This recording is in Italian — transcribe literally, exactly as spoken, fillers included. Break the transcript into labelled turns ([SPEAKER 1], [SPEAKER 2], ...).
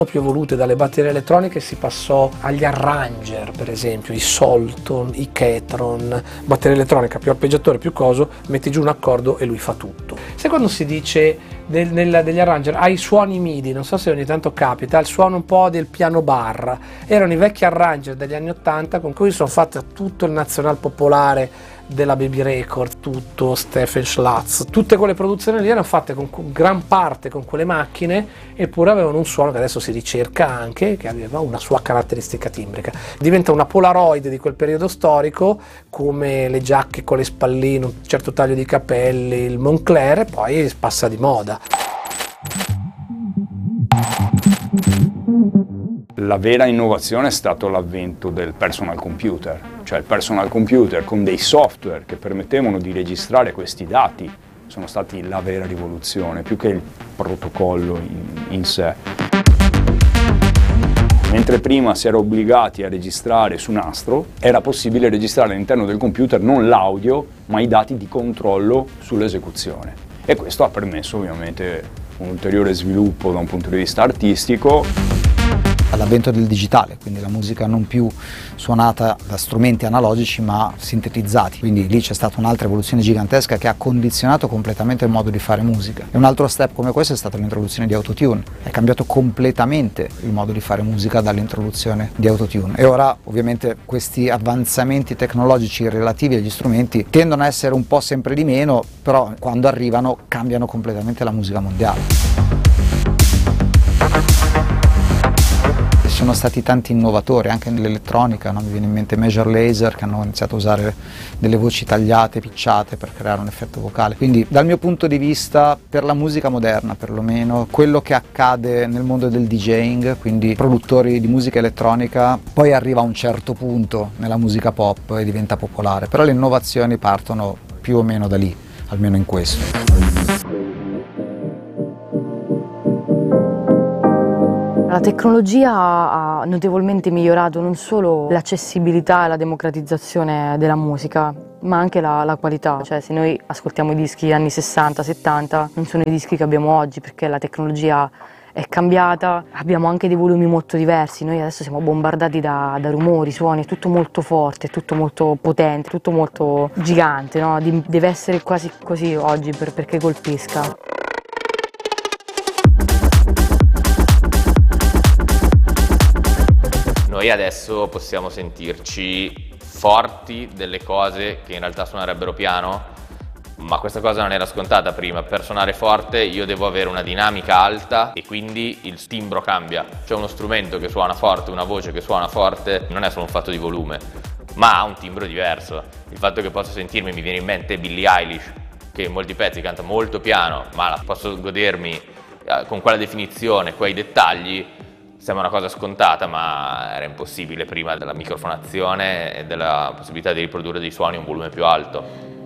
[SPEAKER 1] più evolute dalle batterie elettroniche si passò agli arranger, per esempio i Solton, i Ketron, batteria elettronica più arpeggiatore più coso, metti giù un accordo e lui fa tutto. Se quando si dice del, nel, degli arranger hai suoni midi, non so se ogni tanto capita, il suono un po' del piano bar, erano i vecchi arranger degli anni ottanta con cui sono fatte tutto il nazional popolare della Baby Record, tutto Stephen Schlatz, tutte quelle produzioni lì erano fatte con gran parte con quelle macchine, eppure avevano un suono che adesso si ricerca anche, che aveva una sua caratteristica timbrica. Diventa una Polaroid di quel periodo storico, come le giacche con le spalline, un certo taglio di capelli, il Moncler, e poi passa di moda.
[SPEAKER 2] La vera innovazione è stato l'avvento del personal computer, cioè il personal computer con dei software che permettevano di registrare questi dati sono stati la vera rivoluzione, più che il protocollo in, in sé. Mentre prima si era obbligati a registrare su nastro, era possibile registrare all'interno del computer non l'audio, ma i dati di controllo sull'esecuzione. E questo ha permesso ovviamente un ulteriore sviluppo da un punto di vista artistico.
[SPEAKER 3] All'avvento del digitale, quindi la musica non più suonata da strumenti analogici ma sintetizzati, quindi lì c'è stata un'altra evoluzione gigantesca che ha condizionato completamente il modo di fare musica. E un altro step come questo è stata l'introduzione di Autotune, è cambiato completamente il modo di fare musica dall'introduzione di Autotune e ora ovviamente questi avanzamenti tecnologici relativi agli strumenti tendono a essere un po' sempre di meno, però quando arrivano cambiano completamente la musica mondiale. Sono stati tanti innovatori anche nell'elettronica, no? Mi viene in mente Major Lazer che hanno iniziato a usare delle voci tagliate, picciate per creare un effetto vocale. Quindi dal mio punto di vista, per la musica moderna perlomeno, quello che accade nel mondo del DJing, quindi produttori di musica elettronica, poi arriva a un certo punto nella musica pop e diventa popolare, però le innovazioni partono più o meno da lì, almeno in questo.
[SPEAKER 4] La tecnologia ha notevolmente migliorato non solo l'accessibilità e la democratizzazione della musica, ma anche la, la qualità. Cioè, se noi ascoltiamo i dischi anni sessanta settanta, non sono i dischi che abbiamo oggi perché la tecnologia è cambiata, abbiamo anche dei volumi molto diversi. Noi adesso siamo bombardati da, da rumori, suoni, è tutto molto forte, è tutto molto potente, tutto molto gigante, no? Deve essere quasi così oggi per, perché colpisca.
[SPEAKER 5] Noi adesso possiamo sentirci forti delle cose che in realtà suonerebbero piano, ma questa cosa non era scontata prima. Per suonare forte io devo avere una dinamica alta e quindi il timbro cambia. Cioè uno strumento che suona forte, una voce che suona forte, non è solo un fatto di volume, ma ha un timbro diverso. Il fatto che posso sentirmi, mi viene in mente Billie Eilish, che in molti pezzi canta molto piano, ma la posso godermi con quella definizione, quei dettagli. Sembra una cosa scontata, ma era impossibile prima della microfonazione e della possibilità di riprodurre dei suoni a un volume più alto.